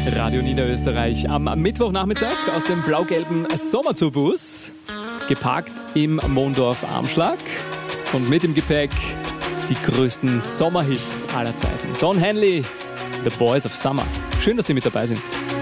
Radio Niederösterreich am Mittwochnachmittag aus dem blau-gelben Sommerzubus, geparkt im Mondorf Armschlag und mit im Gepäck die größten Sommerhits aller Zeiten. Don Henley, The Boys of Summer. Schön, dass Sie mit dabei sind.